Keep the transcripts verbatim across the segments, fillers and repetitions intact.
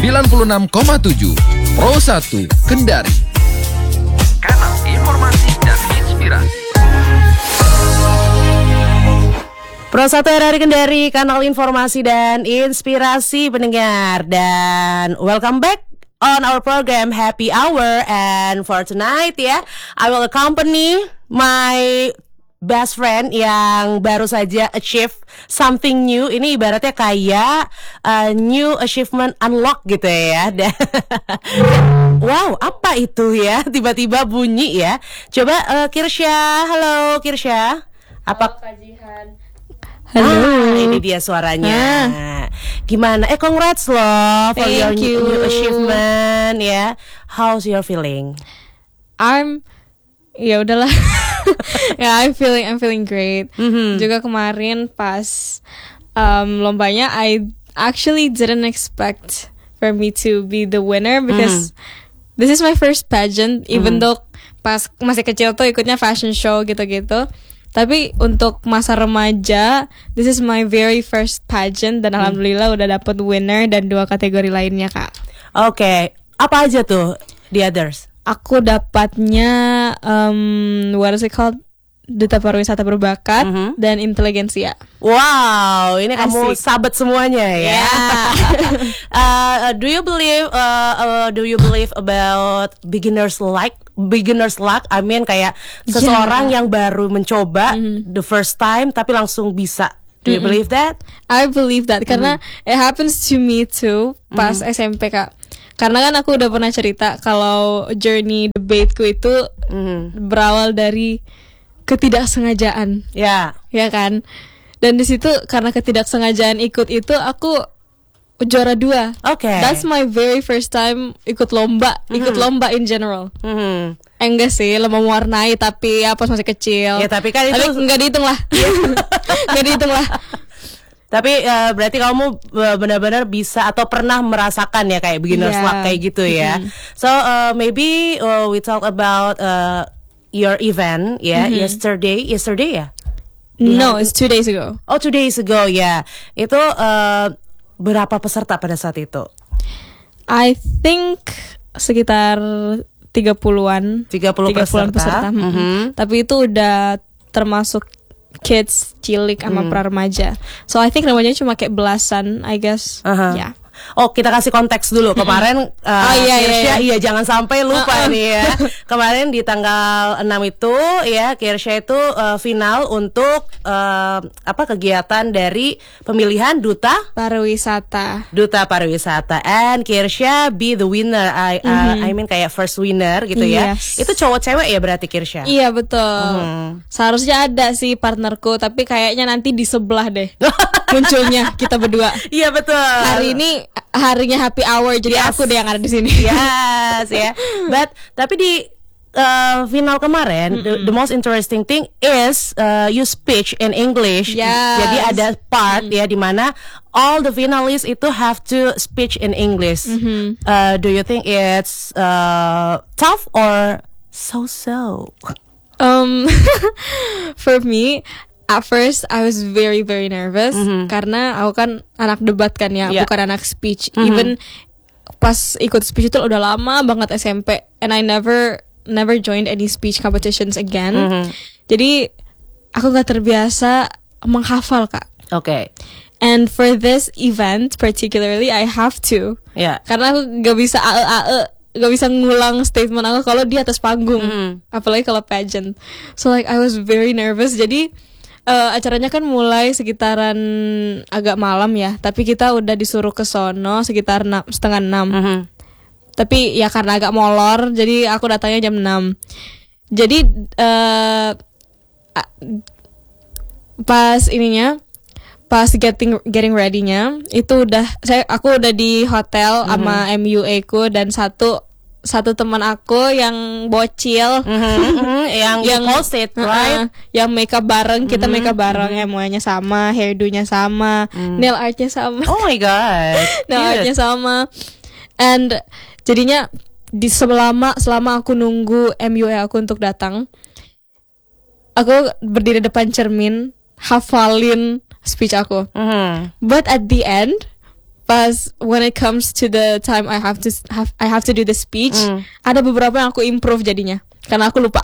sembilan puluh enam koma tujuh Pro satu Kendari. Kanal informasi dan inspirasi. Pro satu R R Kendari, kanal informasi dan inspirasi pendengar. Dan welcome back on our program Happy Hour. And for tonight ya, I will accompany my best friend yang baru saja achieve something new. Ini ibaratnya kayak uh, new achievement unlock gitu ya. Wow, apa itu ya? Tiba-tiba bunyi ya. Coba uh, Kirsya, halo Kirsya. Apa? Halo Kak Jihan. Halo. Ah, ini dia suaranya. Ah. Gimana? Eh, congrats loh for Thank your you. new achievement ya. How's your feeling? I'm ya udahlah. Ya, I'm feeling I'm feeling great. Mm-hmm. Juga kemarin pas um, lombanya, I actually didn't expect for me to be the winner because mm-hmm. this is my first pageant. Even mm-hmm. though pas masih kecil tuh ikutnya fashion show gitu-gitu. Tapi untuk masa remaja, this is my very first pageant dan mm. alhamdulillah udah dapet winner dan dua kategori lainnya, Kak. Oke, okay. Apa aja tuh the others? Aku dapatnya um, what is it called? Duta Pariwisata Berbakat mm-hmm. dan Inteligensia. Wow, ini Asik. Kamu sahabat semuanya ya. Yeah. uh, do you believe uh, uh, do you believe about beginners like beginners luck? I mean kayak seseorang yeah. yang baru mencoba mm-hmm. the first time tapi langsung bisa. Do you mm-hmm. believe that? I believe that karena mm-hmm. it happens to me too pas mm-hmm. S M P, Kak. Karena kan aku udah pernah cerita kalau journey debateku itu mm-hmm. berawal dari ketidaksengajaan, ya, yeah. ya kan. Dan di situ karena ketidaksengajaan ikut itu aku juara dua. Oke. Okay. That's my very first time ikut lomba, mm-hmm. ikut lomba in general. Mm-hmm. Enggak sih, lomba mewarnai tapi ya pas masih kecil. Ya tapi kan itu tapi nggak dihitung lah, nggak dihitung lah. Tapi uh, berarti kamu uh, benar-benar bisa atau pernah merasakan ya kayak beginner's yeah. luck kayak gitu ya. Mm-hmm. So uh, maybe uh, we talk about uh, your event ya, yeah, mm-hmm. yesterday, yesterday ya? No, it's two days ago. Oh, two days ago ya. Yeah. Itu uh, berapa peserta pada saat itu? I think sekitar tiga puluhan. tiga puluh peserta. peserta. Mm-hmm. Tapi itu udah termasuk kids, cilik sama mm. pra-remaja. So I think namanya cuma kayak belasan, I guess. Uh-huh. Ya. Yeah. Oh, kita kasih konteks dulu. Kemarin uh, oh, iya, Kirsya, iya. iya jangan sampai lupa uh-uh. nih ya. Kemarin di tanggal enam itu ya, Kirsya itu uh, final untuk uh, apa kegiatan dari pemilihan duta pariwisata. Duta pariwisata. And Kirsya be the winner. I uh, mm-hmm. I mean kayak first winner gitu yes. ya. Itu cowok cewek ya berarti Kirsya? Iya betul. Mm-hmm. Seharusnya ada sih partnerku, tapi kayaknya nanti di sebelah deh. Munculnya kita berdua. Iya betul. Hari ini harinya happy hour, jadi yes. aku deh yang ada di sini. Yes, ya. Yeah. But tapi di uh, final kemarin, mm-hmm. the, the most interesting thing is uh, you speech in English. Yes. Jadi ada part mm-hmm. ya di mana all the finalists itu have to speech in English. Mm-hmm. Uh, do you think it's uh, tough or so-so? Um, for me. At first, I was very very nervous mm-hmm. karena aku kan anak debat kan ya, yeah. bukan anak speech. Mm-hmm. Even pas ikut speech itu udah lama banget S M P, and I never never joined any speech competitions again. Mm-hmm. Jadi aku gak terbiasa menghafal, Kak. Oke. Okay. And for this event particularly, I have to. Yeah. Karena aku gak bisa ae ae. Gak bisa ngulang statement aku kalau di atas panggung, mm-hmm. apalagi kalau pageant. So like I was very nervous. Jadi Uh, acaranya kan mulai sekitaran agak malam ya, tapi kita udah disuruh ke sono sekitar enam, setengah enam. Mm-hmm. Tapi ya karena agak molor, jadi aku datangnya jam enam. Jadi uh, pas ininya, pas getting getting ready-nya itu udah saya aku udah di hotel mm-hmm. sama M U A ku dan satu satu teman aku yang bocil, mm-hmm, yang yang posted, right? Uh, yang makeup bareng, kita mm-hmm, makeup bareng, mm-hmm. M U-nya sama, hairdo-nya sama, mm. nail art-nya sama. Oh my god, nail art-nya sama. And jadinya di selama selama aku nunggu M U A aku untuk datang, aku berdiri depan cermin, hafalin speech aku. Mm-hmm. But at the end, pas when it comes to the time I have to have I have to do the speech, Mm. ada beberapa yang aku improve jadinya karena aku lupa.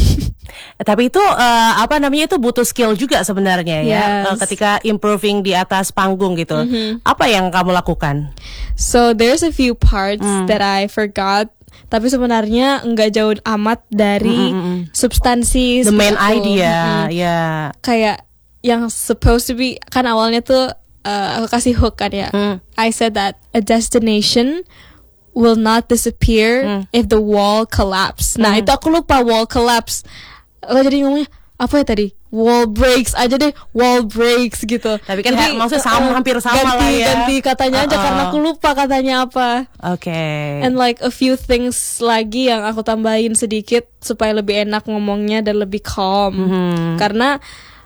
Tapi itu uh, apa namanya itu butuh skill juga sebenarnya ya. Yes. Uh, ketika improving di atas panggung gitu. Mm-hmm. Apa yang kamu lakukan? So there's a few parts Mm. that I forgot, tapi sebenarnya nggak jauh amat dari Mm-mm-mm. substansi The main speech aku. idea, Mm-mm. ya. Kayak yang supposed to be, kan awalnya tuh uh, aku kasih hook kan ya. Mm. I said that a destination will not disappear Mm. if the wall collapse. Nah, Mm. itu aku lupa wall collapse. Aku jadi ngomongnya apa ya tadi? Wall breaks aja deh, wall breaks gitu. Tapi kan Jadi, ha- maksudnya sama, uh, hampir sama ganti, lah ya. Ganti katanya aja Uh-uh. karena aku lupa katanya apa. Oke. And like a few things lagi yang aku tambahin sedikit supaya lebih enak ngomongnya dan lebih calm. Mhm. Karena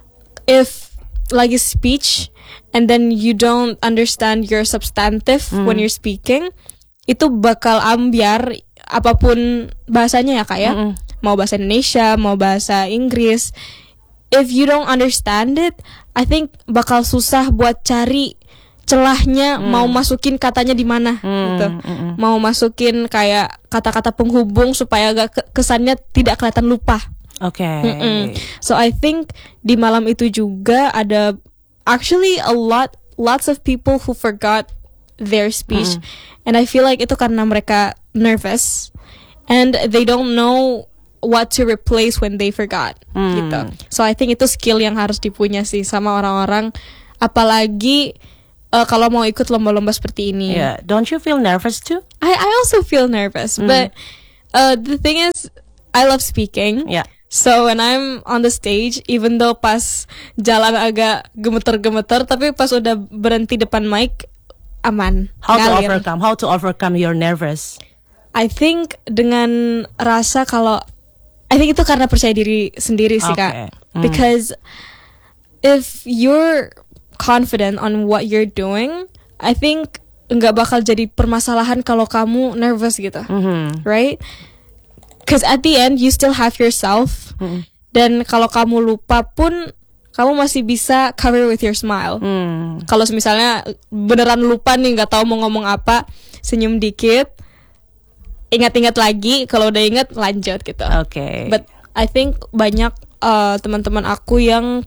if lagi speech and then you don't understand your substantive Mm. when you're speaking, itu bakal ambiar apapun bahasanya ya kak ya. Mm-mm. Mau bahasa Indonesia, mau bahasa Inggris. If you don't understand it, I think bakal susah buat cari celahnya mau masukin katanya di mana gitu. mm-mm. Mau masukin kayak kata-kata penghubung supaya agak ke- kesannya tidak kelihatan lupa. Oke. Mm-mm. So I think di malam itu juga ada actually a lot lots of people who forgot their speech, and I feel like itu karena mereka nervous and they don't know what to replace when they forgot gitu. So I think itu skill yang harus dipunya sih sama orang-orang, apalagi uh, kalau mau ikut lomba-lomba seperti ini. Yeah. Don't you feel nervous too? I I also feel nervous, but uh, the thing is I love speaking. Yeah. So when I'm on the stage, even though pas jalan agak gemeter-gemeter, tapi pas udah berhenti depan mic, aman. How to ngalir. overcome? How to overcome your nervous? I think dengan rasa kalau, I think itu karena percaya diri sendiri sih Okay. kak. Mm. Because if you're confident on what you're doing, I think nggak bakal jadi permasalahan kalau kamu nervous gitu, Mhm. right? Because at the end you still have yourself. Mm. Dan kalau kamu lupa pun kamu masih bisa cover with your smile. Hmm. Kalau misalnya beneran lupa nih, nggak tahu mau ngomong apa, senyum dikit, ingat-ingat lagi, kalau udah ingat lanjut gitu. Oke. But I think banyak uh, teman-teman aku yang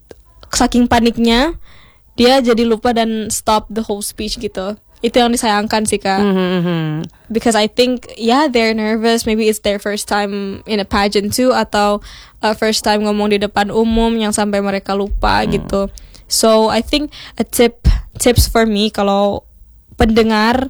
saking paniknya dia jadi lupa dan stop the whole speech gitu. Itu yang disayangkan sih kak. Mhm. Because I think, yeah, they're nervous. Maybe it's their first time in a pageant too, atau uh, first time ngomong di depan umum yang sampai mereka lupa gitu. So I think a tip tips for me kalau pendengar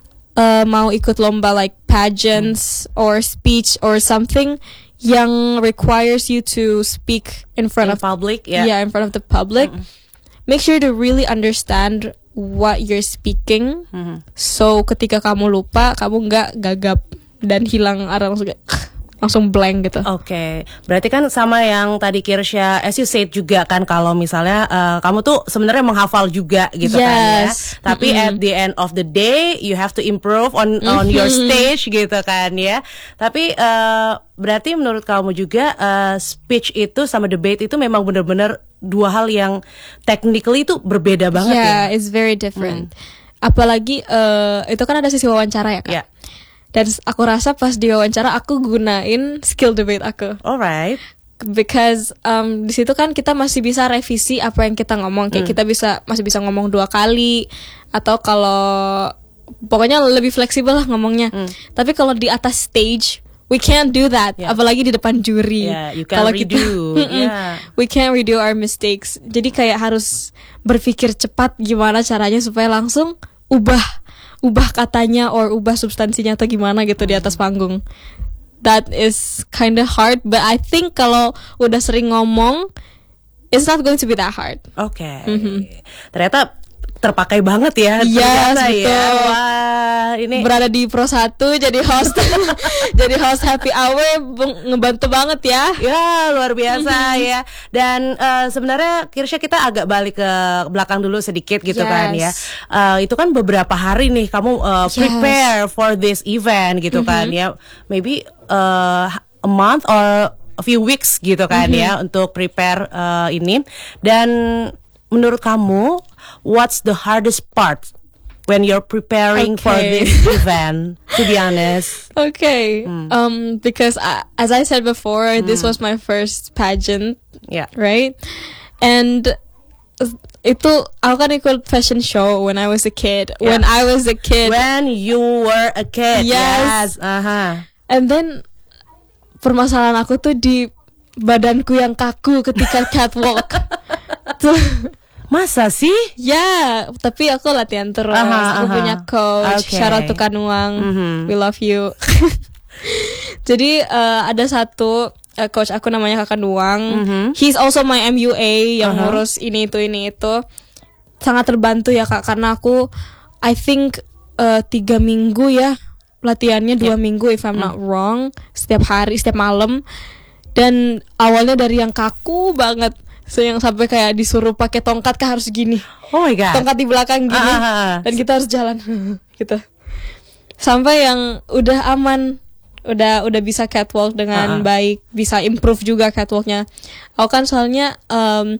uh, mau ikut lomba like pageants or speech or something yang requires you to speak in front In of public, yeah. yeah, in front of the public. Make sure to really understand what you're speaking. Mhm. So ketika kamu lupa, kamu nggak gagap dan hilang arah, langsung kayak, langsung blank gitu. Oke, berarti kan sama yang tadi Kirsya, as you said juga kan, kalau misalnya uh, kamu tuh sebenarnya menghafal juga gitu kan ya. Yes. Tapi Mm-mm. at the end of the day, you have to improve on on your stage gitu kan ya. Tapi uh, berarti menurut kamu juga uh, speech itu sama debate itu memang benar-benar dua hal yang technically itu berbeda banget Yeah, ya. it's very different. Apalagi uh, itu kan ada sisi wawancara ya kak. Ya. Dan s- aku rasa pas di wawancara aku gunain skill debate aku. Alright. Because um, di situ kan kita masih bisa revisi apa yang kita ngomong, kayak kita bisa masih bisa ngomong dua kali, atau kalau pokoknya lebih fleksibel lah ngomongnya. Tapi kalau di atas stage we can't do that, Yeah. apalagi di depan juri. Yeah, you can't Kalau kita- redo. Mm-mm. Yeah. We can't redo our mistakes. Jadi kayak harus berpikir cepat gimana caranya supaya langsung ubah ubah katanya or ubah substansinya atau gimana gitu di atas panggung. That is kind of hard, but I think kalau udah sering ngomong, it's not going to be that hard. Oke. Ternyata terpakai banget ya. Yes, ternyata ya. betul. Wah, ini Berada di Pro satu jadi host jadi host happy hour beng- ngebantu banget ya. ya luar biasa ya. Dan eh, sebenarnya Kirsya, kita agak balik ke belakang dulu sedikit gitu kan ya. Yes. Eh, itu kan beberapa hari nih kamu eh, Yes. prepare for this event gitu kan ya. Maybe eh, a month or a few weeks gitu kan ya untuk prepare eh, ini. Dan menurut kamu, what's the hardest part when you're preparing for Okay. this event, to be honest? Okay. Um, because I, as I said before, this was my first pageant, Yeah. right? And itu aku kan ikut fashion show when I was a kid. Yeah. When I was a kid, When you were a kid. Yes. Yes. Uh-huh. and then permasalahan aku tuh di badanku yang kaku ketika catwalk. Tuh. Masa sih? Ya, tapi aku latihan terus. Aha, Aku aha. punya coach. Okay. Shout out to Kanuang. Mhm. We love you. Jadi uh, ada satu uh, coach aku namanya Kak Kanuang. Mhm. He's also my M U A yang Aha. ngurus ini itu ini itu. Sangat terbantu ya Kak, karena aku I think uh, tiga minggu ya latihannya dua minggu if I'm not wrong. Setiap hari, setiap malam. Dan awalnya dari yang kaku banget. So yang sampai kayak disuruh pakai tongkat kah harus gini. Oh my god. Tongkat di belakang gini. Ah. Dan kita harus jalan gitu. Sampai yang udah aman, udah udah bisa catwalk dengan Ah. baik, bisa improve juga catwalknya. Aku kan soalnya um,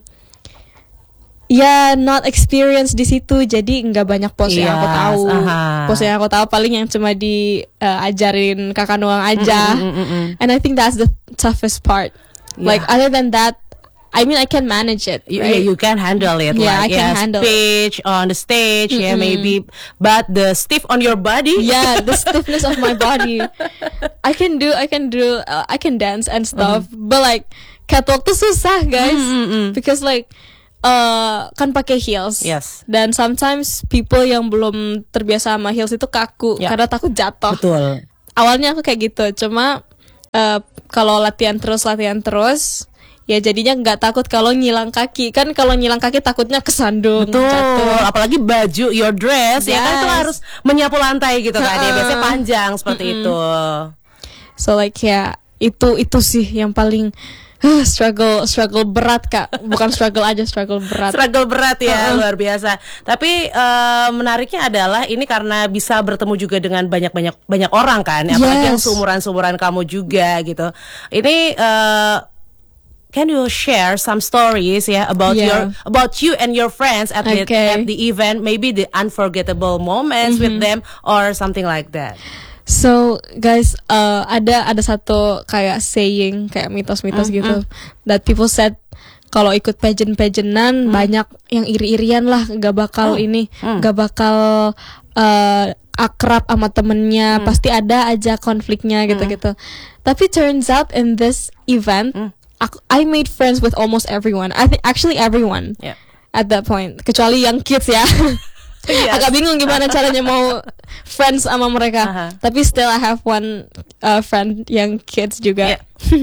ya not experience di situ, jadi nggak banyak pose yang aku Yes, tahu. aha. Pose yang aku tahu paling yang cuma diajarin kakak doang aja. Mm, mm, mm, mm. And I think that's the toughest part. Like Yeah. other than that, I mean I can manage it. You, right? yeah, you can handle it. Yeah, like, I can yeah, handle it. speech on the stage, yeah, maybe. But the stiff on your body. Yeah, the stiffness of my body. I can do, I can do, uh, I can dance and stuff. But like catwalk tuh susah guys, because like uh, kan pakai heels. Yes. Dan sometimes people yang belum terbiasa sama heels itu kaku Yeah. karena takut jatuh. Betul. Awalnya aku kayak gitu, cuma uh, kalau latihan terus, latihan terus. Ya jadinya nggak takut kalau nyilang kaki. Kan kalau nyilang kaki takutnya kesandung, Betul, jatuh. apalagi baju, your dress, ya kan itu Yes. harus menyapu lantai gitu kan, ya Ha-ha. biasanya panjang seperti itu. So like ya itu itu sih yang paling uh, struggle struggle berat Kak. Bukan struggle aja, struggle berat. Struggle berat ya, Ha-ha. luar biasa. Tapi eh, menariknya adalah ini karena bisa bertemu juga dengan banyak-banyak banyak orang kan, apalagi Yes. yang seumuran-seumuran kamu juga gitu. Ini eh, can you share some stories ya about Yeah. your about you and your friends at the Okay. at the event, maybe the unforgettable moments with them or something like that. So guys, uh, ada ada satu kayak saying, kayak mitos-mitos gitu, that people said kalau ikut pageant-pageantan banyak yang iri-irian lah, gak bakal ini, gak bakal uh, akrab sama temennya, pasti ada aja konfliknya gitu-gitu. Tapi turns out in this event, aku, I made friends with almost everyone. I think actually everyone Yeah. at that point, kecuali yang kids ya. Yes. Agak bingung gimana caranya mau friends sama mereka. Aha. Tapi still I have one uh, friend yang kids juga. Yeah.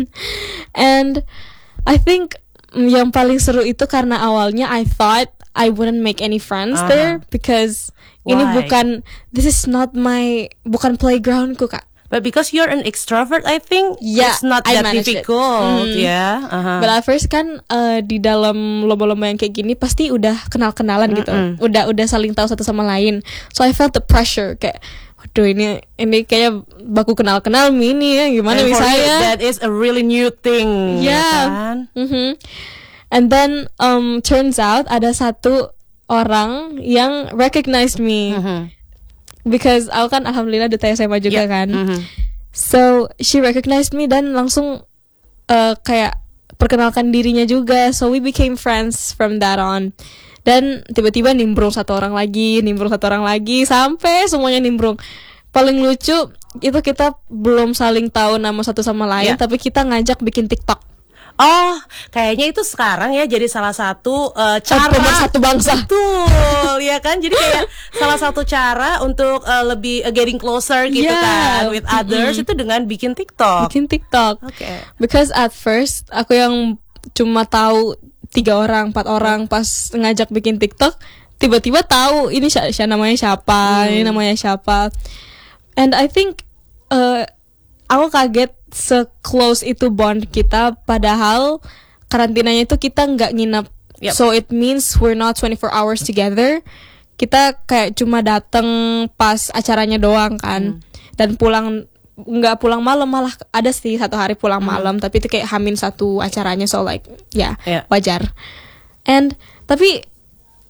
And I think mm, yang paling seru itu karena awalnya I thought I wouldn't make any friends Aha. there because ini Why? bukan, this is not my, bukan playgroundku Kak. But because you're an extrovert, I think Yeah, it's not I that manage it. difficult, Mm. ya. Uh-huh. But at first kan uh, di dalam lomba-lomba yang kayak gini pasti udah kenal-kenalan gitu, udah udah saling tahu satu sama lain. So I felt the pressure kayak, waduh ini ini kayak baku kenal-kenal mini ya, gimana And for you, misalnya? that is a really new thing, ya Yeah. kan? Mhm. And then um turns out ada satu orang yang recognized me because aku kan alhamdulillah duta S M A juga Yeah. kan. Mhm. So she recognized me dan langsung uh, kayak perkenalkan dirinya juga. So we became friends from that on. Dan tiba-tiba nimbrung satu orang lagi, nimbrung satu orang lagi, sampai semuanya nimbrung. Paling lucu itu kita belum saling tahu nama satu sama lain, Yeah. tapi kita ngajak bikin TikTok. Oh, kayaknya itu sekarang ya jadi salah satu uh, cara pemersatu bangsa. Betul, ya kan? Jadi kayak salah satu cara untuk uh, lebih uh, getting closer gitu Yeah. kan with others itu dengan bikin TikTok. Bikin TikTok. Oke. Because at first aku yang cuma tahu tiga orang, empat orang pas ngajak bikin TikTok, tiba-tiba tahu ini si- si- namanya siapa, ini namanya siapa. And I think uh, aku kaget se-close itu bond kita, padahal karantinanya itu kita nggak nginep. Yep. So it means we're not twenty-four hours together. Kita kayak cuma dateng pas acaranya doang kan, dan pulang nggak pulang malam, malah ada sih satu hari pulang malam, tapi itu kayak hamin satu acaranya, so like ya Yeah. wajar. And tapi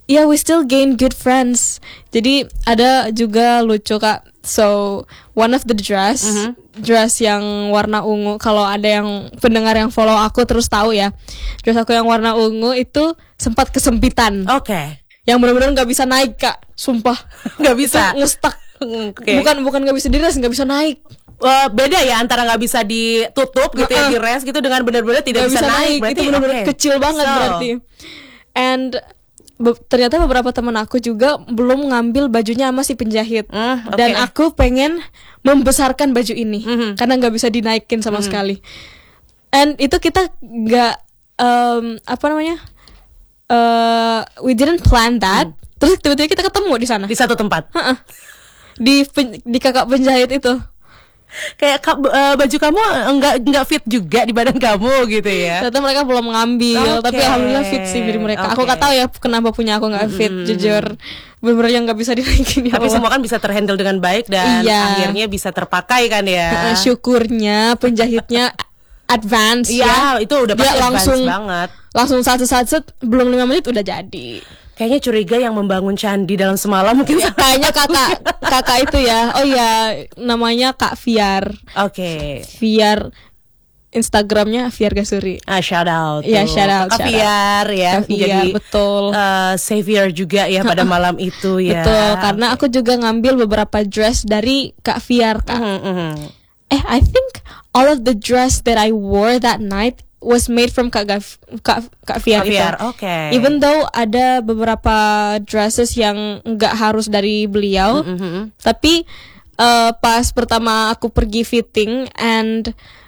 yeah, we still gain good friends. Jadi ada juga lucu Kak. So one of the dress, mm-hmm. dress yang warna ungu. Kalau ada yang pendengar yang follow aku terus tahu ya, dress aku yang warna ungu itu sempat kesempitan. Oke. Okay. Yang benar-benar nggak bisa naik Kak, sumpah nggak bisa. Ngestak. Okay. Bukan bukan nggak bisa dires, nggak bisa naik. Uh, beda ya antara nggak bisa ditutup gitu uh-uh. ya, di rest gitu dengan benar-benar tidak bisa, bisa naik. Berarti itu benar-benar okay. kecil banget so. berarti. And Be- ternyata beberapa teman aku juga belum ngambil bajunya sama si penjahit, mm, okay. dan aku pengen membesarkan baju ini mm-hmm. karena nggak bisa dinaikin sama mm-hmm. sekali. And itu kita nggak um, apa namanya, uh, we didn't plan that. Mm. Terus tiba-tiba kita ketemu di sana di satu tempat, uh-uh. di pen- di kakak penjahit itu. Kayak uh, baju kamu enggak enggak fit juga di badan kamu gitu ya. Ternyata mereka belum ngambil, okay. tapi alhamdulillah fit sih di mereka. Okay. Aku nggak tahu ya kenapa punya aku nggak fit, mm-hmm. jujur. Bener-bener yang nggak bisa dinaikin. Tapi semua kan bisa terhandle dengan baik dan iya. akhirnya bisa terpakai kan ya. Syukurnya penjahitnya advance ya. ya. Itu udah pasti langsung advance banget. Langsung satu-satu belum lima menit udah jadi. Kayaknya curiga yang membangun candi dalam semalam mungkin ya, kayaknya kakak kakak itu ya. Oh ya, namanya Kak Fiar. Oke. Okay. Fiar, Instagramnya Fiar Gasuri. Ah, shout out. Ya, shout out. Kak Fiar ya. Kak Fiar, betul. Uh, savior juga ya pada malam itu ya. Betul, karena aku juga ngambil beberapa dress dari Kak Fiar Kak. Mm-hmm, mm-hmm. Eh, I think all of the dress that I wore that night was made from Kak Gaf, Kak, Kak Fiar, Kak Fiar itu. Okay. Even though ada beberapa dresses yang nggak harus dari beliau, mm-hmm. tapi uh, pas pertama aku pergi fitting and